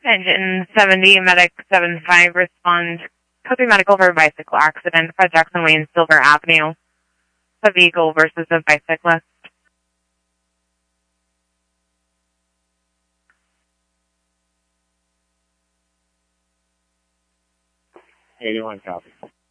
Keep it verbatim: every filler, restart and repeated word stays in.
Engine seventy, Medic seven five, respond. Code three Medical for a bicycle accident, Fred Jackson Lane, Silver Avenue. A vehicle versus a bicyclist. eighty-one, copy.